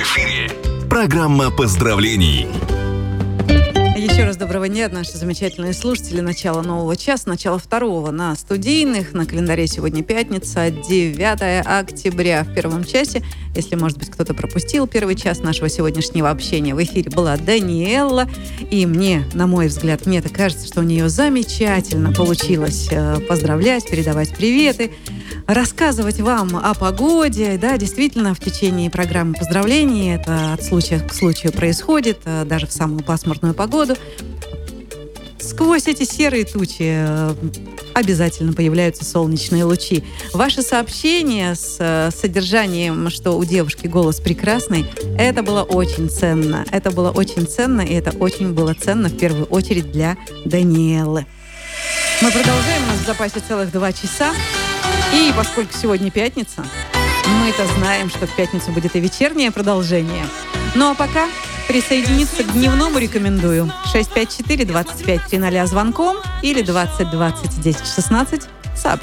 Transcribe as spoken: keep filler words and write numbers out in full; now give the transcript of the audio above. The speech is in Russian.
эфире программа поздравлений. Еще раз доброго дня, наши замечательные слушатели. Начало нового часа, начало второго на студийных. На календаре сегодня пятница, девятое октября. В первом часе, если, может быть, кто-то пропустил первый час нашего сегодняшнего общения, в эфире была Даниэлла. И мне, на мой взгляд, мне так кажется, что у нее замечательно получилось поздравлять, передавать приветы, рассказывать вам о погоде. Да, действительно, в течение программы поздравлений это от случая к случаю происходит, даже в самую пасмурную погоду. Сквозь эти серые тучи обязательно появляются солнечные лучи. Ваши сообщения с содержанием, что у девушки голос прекрасный, это было очень ценно. Это было очень ценно, и это очень было ценно в первую очередь для Даниэллы. Мы продолжаем, у нас в запасе целых два часа. И поскольку сегодня пятница, мы-то знаем, что в пятницу будет и вечернее продолжение. Ну а пока присоединиться к дневному рекомендую. шесть пять четыре двадцать пять тридцать звонком или двадцать двадцать десять шестнадцать сообщением.